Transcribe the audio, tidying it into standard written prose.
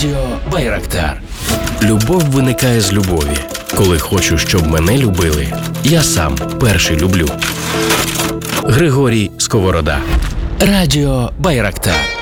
Радіо Байрактар. Любов виникає з любові. Коли хочу, щоб мене любили, я сам перший люблю. Григорій Сковорода. Радіо Байрактар.